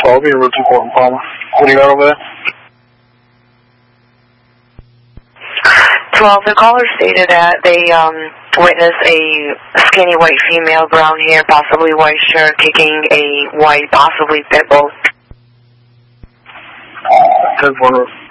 I'll be in Route 24 in Palmer. What do you got over there? 12, the caller stated that they witnessed a skinny white female, brown hair, possibly white shirt, kicking a white, possibly pit bull. 10-4.